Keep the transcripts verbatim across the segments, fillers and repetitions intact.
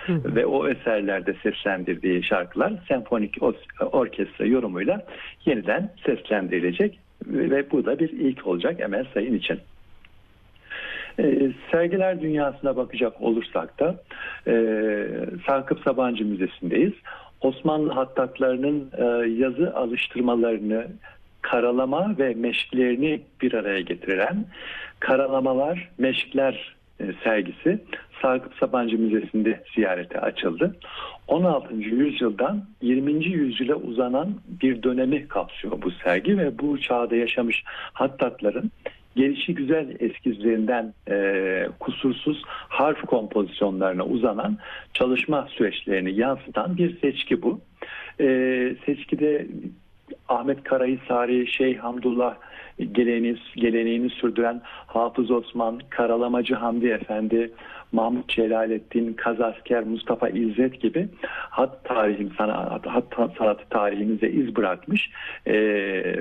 Hı hı. ve o eserlerde seslendirdiği şarkılar senfonik orkestra yorumuyla yeniden seslendirilecek ve bu da bir ilk olacak Emel Sayın için. E, sergiler dünyasına bakacak olursak da e, Sakıp Sabancı Müzesi'ndeyiz. Osmanlı hattatlarının e, yazı alıştırmalarını, karalama ve meşklerini bir araya getiren Karalamalar, Meşkler e, sergisi Sakıp Sabancı Müzesi'nde ziyarete açıldı. on altıncı yüzyıldan yirminci yüzyıla uzanan bir dönemi kapsıyor bu sergi ve bu çağda yaşamış hattatların gelişi güzel eskizlerinden e, kusursuz harf kompozisyonlarına uzanan çalışma süreçlerini yansıtan bir seçki bu. E, seçkide Ahmet Karahisari, Şeyh Hamdullah geleneğini, geleneğini sürdüren Hafız Osman, Karalamacı Hamdi Efendi, Mahmut Celalettin, Kazasker, Mustafa İzzet gibi hat tarihim sanat, hat sanatı tarihimize iz bırakmış e,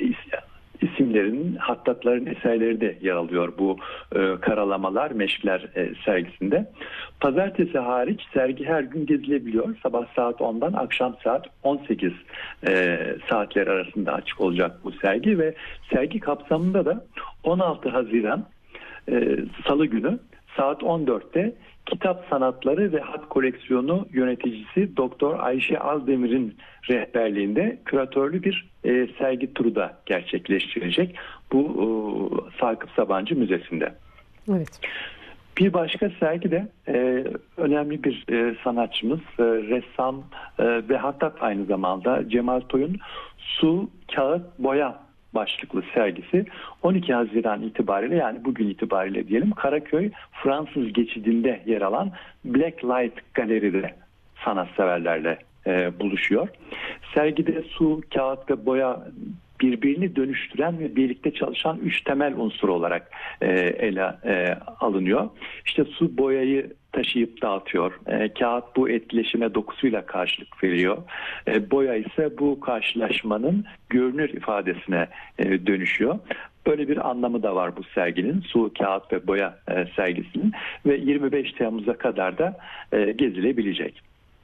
isimlerin, hattatların eserleri de yer alıyor bu e, Karalamalar, Meşkler e, sergisinde. Pazartesi hariç sergi her gün gezilebiliyor. Sabah saat ondan akşam saat on sekiz e, saatler arasında açık olacak bu sergi ve sergi kapsamında da on altı Haziran e, Salı günü saat on dörtte Kitap Sanatları ve Hat Koleksiyonu yöneticisi Doktor Ayşe Aldemir'in rehberliğinde küratörlü bir e, sergi turu da gerçekleştirecek bu e, Sakıp Sabancı Müzesi'nde. Evet. Bir başka sergi de e, önemli bir e, sanatçımız, e, ressam e, ve hattat aynı zamanda Cemal Toy'un Su, Kağıt, Boya başlıklı sergisi on iki Haziran itibariyle, yani bugün itibariyle diyelim, Karaköy Fransız geçidinde yer alan Black Light Galeri'de sanatseverlerle e, buluşuyor. Sergide su, kağıt ve boya birbirini dönüştüren ve birlikte çalışan üç temel unsur olarak e, ele e, alınıyor. İşte su boyayı taşıyıp dağıtıyor. E, kağıt bu etkileşime dokusuyla karşılık veriyor. E, boya ise bu karşılaşmanın görünür ifadesine e, dönüşüyor. Böyle bir anlamı da var bu serginin, su, kağıt ve boya e, sergisinin ve yirmi beş Temmuz'a kadar da e, gezilebilecek.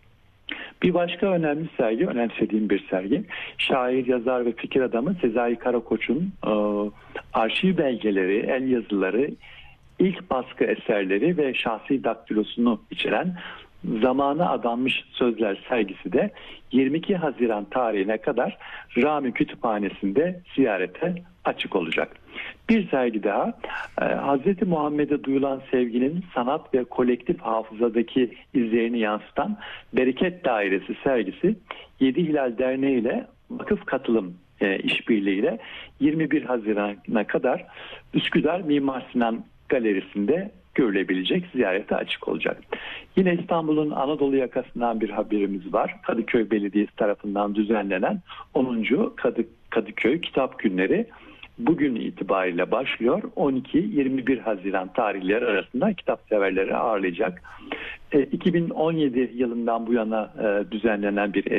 Bir başka önemli sergi, önemsediğim bir sergi, şair, yazar ve fikir adamı Sezai Karakoç'un e, arşiv belgeleri, el yazıları, ilk baskı eserleri ve şahsi daktilosunu içeren Zamana Adanmış Sözler sergisi de yirmi iki Haziran tarihine kadar Rami Kütüphanesi'nde ziyarete açık olacak. Bir sergi daha, Hazreti Muhammed'e duyulan sevginin sanat ve kolektif hafızadaki izlerini yansıtan Bereket Dairesi sergisi Yedi Hilal Derneği ile vakıf katılım e, işbirliğiyle yirmi bir Haziran'a kadar Üsküdar Mimar Sinan Galerisi'nde görülebilecek, ziyarete açık olacak. Yine İstanbul'un Anadolu yakasından bir haberimiz var. Kadıköy Belediyesi tarafından düzenlenen onuncu Kadı, Kadıköy Kitap Günleri bugün itibariyle başlıyor. on iki yirmi bir Haziran tarihleri arasında kitap severleri ağırlayacak. E, iki bin on yedi yılından bu yana e, düzenlenen bir